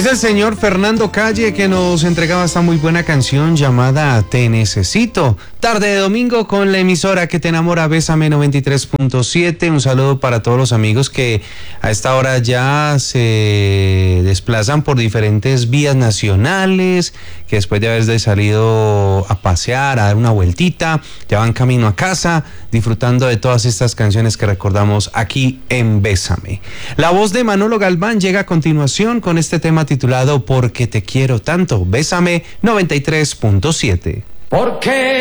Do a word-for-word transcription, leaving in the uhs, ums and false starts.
Es el señor Fernando Calle que nos entregaba esta muy buena canción llamada Te Necesito. Tarde de domingo con la emisora que te enamora, Bésame noventa y tres punto siete. Un saludo para todos los amigos que a esta hora ya se desplazan por diferentes vías nacionales, que después de haber salido a pasear, a dar una vueltita, ya van camino a casa, disfrutando de todas estas canciones que recordamos aquí en Bésame. La voz de Manolo Galván llega a continuación con este tema titulado Porque te quiero tanto. Bésame noventa y tres punto siete. Porque